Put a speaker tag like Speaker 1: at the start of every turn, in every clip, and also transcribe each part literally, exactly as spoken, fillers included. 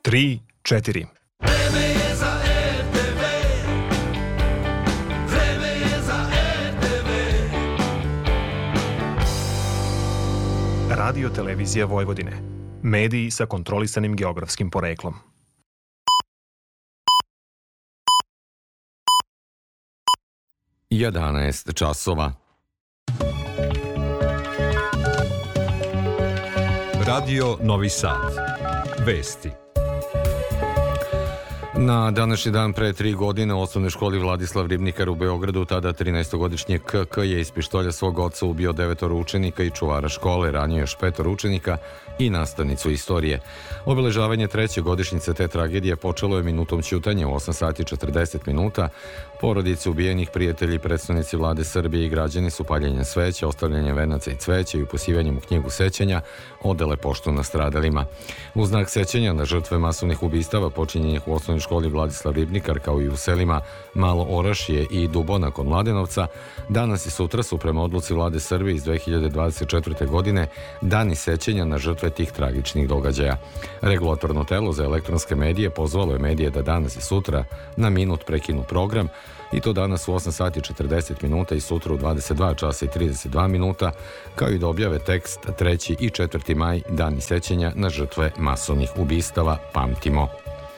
Speaker 1: tri, četiri.
Speaker 2: Vreme je za er te ve. Vreme je za er te ve.
Speaker 1: Radio televizija Vojvodine. Mediji sa kontrolisanim geografskim poreklom.
Speaker 3: jedanaest časova.
Speaker 4: Radio Novi Sad. Vesti.
Speaker 3: Na današnji dan pre tri godine u osnovnoj školi Vladislav Ribnikar u Beogradu tada trinaestogodišnji K K je iz pištolja svog oca ubio devetoro učenika i čuvara škole, ranio još petoro učenika i nastavnicu istorije. Obeležavanje treće godišnjice te tragedije počelo je minutom ćutanja u osam sati četrdeset minuta. Porodice ubijenih, prijatelji, predstavnici vlade Srbije i građani su paljenjem sveća, ostavljanjem venaca i cveća i uposivanjem u knjigu sećanja odale poštu nastradalima. U znak sećanja na žrtve masovnih ubistava počinjenih u osnovnoj školi Vladislav Ribnikar kao i u selima Malo Orašje i Dubona kod Mladenovca, danas i sutra su prema odluci vlade Srbije iz dve hiljade dvadeset četvrte. godine dani sećanja na žrtve tih tragičnih događaja. Regulatorno telo za elektronske medije pozvalo je medije da danas i sutra na minut prekinu program, i to danas u osam sati četrdeset minuta i sutra u dvadeset dva časa i trideset dva minuta, kao i da objave tekst treći i četvrti maj, dani sećanja na žrtve masovnih ubistava, pamtimo.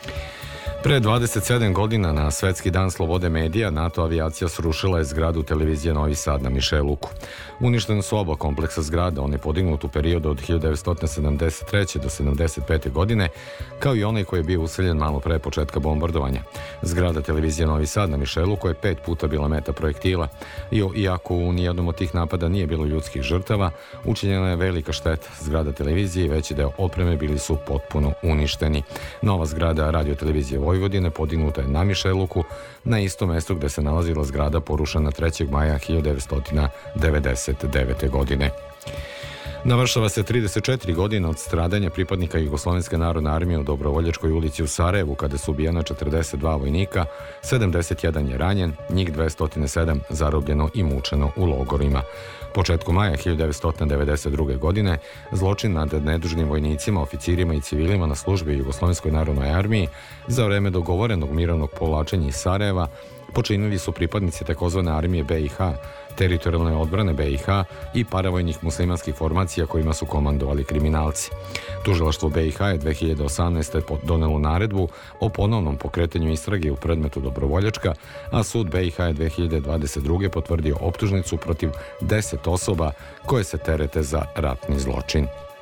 Speaker 3: Pre dvadeset sedam godina na Svetski dan slobode medija NATO avijacija srušila je zgradu televizije Novi Sad na Mišeluku. Uništene su oba kompleksa zgrada, on je podignut u periodu od hiljadu devetsto sedamdeset treće. do sedamdeset pete. godine, kao i onaj koji je bio useljen malo pre početka bombardovanja. Zgrada televizije Novi Sad na Mišeluku je pet puta bila meta projektila. I, iako u nijednom od tih napada nije bilo ljudskih žrtava, učinjena je velika šteta. Zgrada televizije i veći deo opreme bili su potpuno uništeni. Nova zgrada radio televizije Vojvodine podignuta je na Mišeluku, na istom mestu gde se nalazila zgrada porušena trećeg maja hiljadu devetsto devedeset devete. godine. Navršava se trideset četiri godine od stradanja pripadnika Jugoslovenske narodne armije u Dobrovoljačkoj ulici u Sarajevu, kada su ubijena četrdeset dva vojnika, sedamdeset jedan je ranjen, njih dvesta sedam zarobljeno i mučeno u logorima. Početkom maja hiljadu devetsto devedeset druge. godine zločin nad nedužnim vojnicima, oficirima i civilima na službi u Jugoslovenskoj narodnoj armiji za vreme dogovorenog mirovnog povlačenja iz Sarajeva počinili su pripadnici takozvane armije be i ha, teritorijalne odbrane be i ha i paravojnih muslimanskih formacija kojima su komandovali kriminalci. Tužilaštvo be i ha je dve hiljade osamnaeste. donelo naredbu o ponovnom pokretanju istrage u predmetu Dobrovoljačka, a sud be i ha je dve hiljade dvadeset druge. potvrdio optužnicu protiv deset osoba koje se terete za ratni zločin.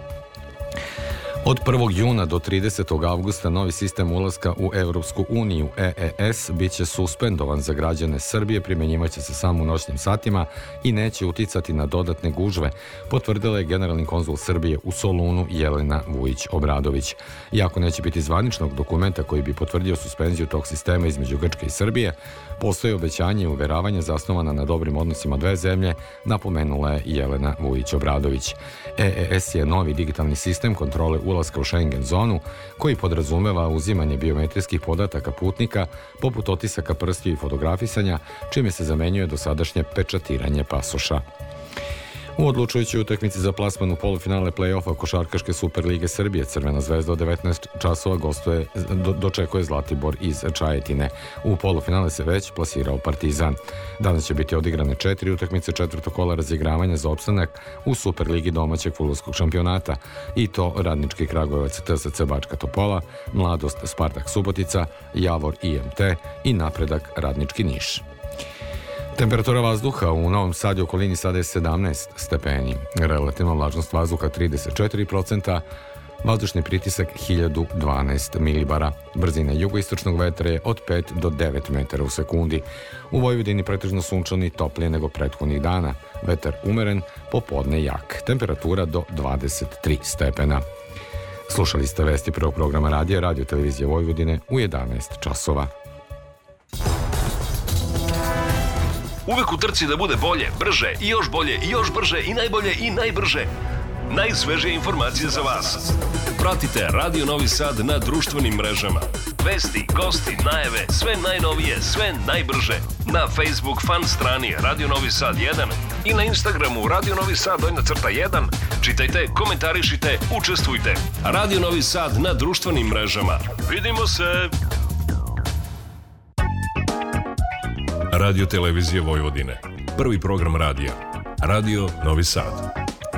Speaker 3: Od prvog juna do tridesetog avgusta novi sistem ulaska u Evropsku uniju E E S biće suspendovan za građane Srbije, primjenjivaće se samo u noćnim satima i neće uticati na dodatne gužve, potvrdila je generalni konzul Srbije u Solunu Jelena Vujić-Obradović. Iako neće biti zvaničnog dokumenta koji bi potvrdio suspenziju tog sistema između Grčke i Srbije, postoji obećanje i uveravanje zasnovana na dobrim odnosima dve zemlje, napomenula je Jelena Vujić-Obradović. E E S je novi digitalni sistem kontrole ulaska u Schengen zonu koji podrazumeva uzimanje biometrijskih podataka putnika poput otisaka prstiju i fotografisanja, čime se zamenjuje dosadašnje pečatiranje pasoša. U odlučujućoj utakmici za plasman u polufinale play-offa Košarkaške Superlige Srbije Crvena zvezda od devetnaest časova gostuje, do, dočekuje Zlatibor iz Čajetine. U polufinale se već plasirao Partizan. Danas će biti odigrane četiri utakmice četvrtog kola razigravanja za opstanak u Superligi domaćeg fudbalskog šampionata, i to Radnički Kragujevac T S C Bačka Topola, Mladost Spartak Subotica, Javor I M T i Napredak Radnički Niš. Temperatura vazduha u Novom Sadu i okolini sada je sedamnaest stepeni, relativna vlažnost vazduha trideset četiri posto, vazdušni pritisak hiljadu dvanaest milibara. Brzina jugoistočnog vetra je od pet do devet metara u sekundi. U Vojvodini pretežno sunčano i toplije nego prethodnih dana. Vetar umeren, popodne jak. Temperatura do dvadeset tri stepena. Slušali ste vesti prvog programa radija Radio televizije Vojvodine u jedanaest časova.
Speaker 5: Uvek u trci da bude bolje, brže i još bolje i još brže i najbolje i najbrže. najsvežije informacije za vas. Pratite Radio Novi Sad na društvenim mrežama. Vesti, gosti, najave, sve najnovije, sve najbrže. Na Facebook fan strani Radio Novi Sad jedan i na Instagramu Radio Novi Sad donja crta jedan. Čitajte, komentarišite, učestvujte. Radio Novi Sad na društvenim mrežama. Vidimo se! Radio Televizije Vojvodine. Prvi program radija. Radio Novi Sad.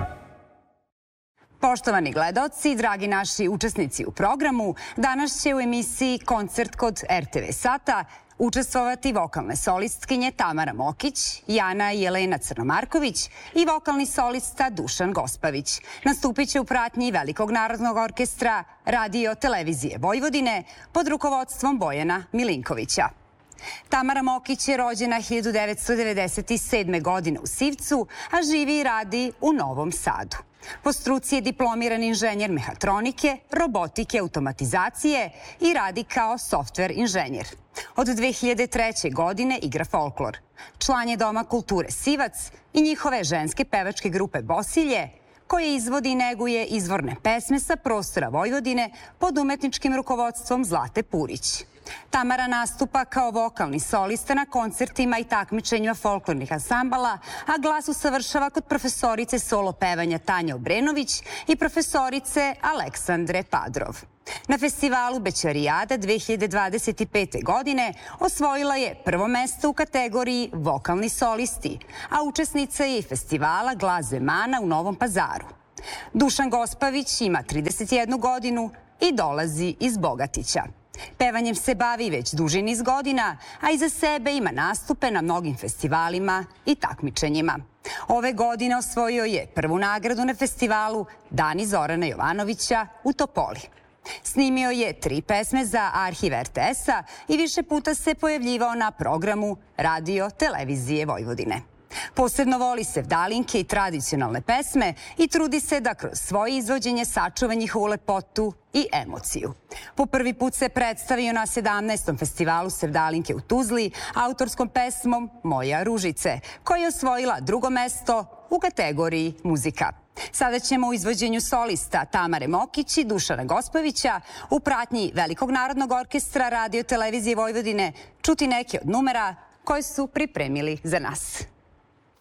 Speaker 6: Poštovani gledaoci, dragi naši učesnici u programu, danas će u emisiji Koncert kod er te ve Sata učestvovati vokalne solistkinje Tamara Mokić, Jana i Jelena Crnomarković i vokalni solista Dušan Gospavić. Nastupit će u pratnji Velikog narodnog orkestra Radio Televizije Vojvodine pod rukovodstvom Bojana Milinkovića. Tamara Mokić je rođena hiljadu devetsto devedeset sedme. godine u Sivcu, a živi i radi u Novom Sadu. Po struci je diplomirani inženjer mehatronike, robotike, automatizacije i radi kao softver inženjer. Od dve hiljade treće. godine igra folklor. Član je Doma kulture Sivac i njihove ženske pevačke grupe Bosilje, koje izvodi i neguje izvorne pesme sa prostora Vojvodine pod umetničkim rukovodstvom Zlate Purić. Tamara nastupa kao vokalni solista na koncertima i takmičenjima folklornih ansambala, a glas usavršava kod profesorice solo pevanja Tanje Obrenović i profesorice Aleksandre Padrov. Na festivalu Bećarijada dve hiljade dvadeset pete. godine osvojila je prvo mesto u kategoriji vokalni solisti, a učesnica je i festivala Glas Zemana u Novom Pazaru. Dušan Gospavić ima trideset jednu godinu i dolazi iz Bogatića. Pevanjem se bavi već duži niz godina, a iza sebe ima nastupe na mnogim festivalima i takmičenjima. Ove godine osvojio je prvu nagradu na festivalu Dani Zorana Jovanovića u Topoli. Snimio je tri pesme za arhiv er te es-a i više puta se pojavljivao na programu Radio Televizije Vojvodine. Posebno voli sevdalinke i tradicionalne pesme i trudi se da kroz svoje izvođenje sačuva njihovu lepotu i emociju. Po prvi put se predstavio na sedamnaestom festivalu sevdalinke u Tuzli autorskom pesmom Moja Ružice, koja je osvojila drugo mesto u kategoriji muzika. Sada ćemo u izvođenju solista Tamare Mokić i Dušana Gospavića u pratnji Velikog narodnog orkestra Radio Televizije Vojvodine čuti neke od numera koje su pripremili za nas.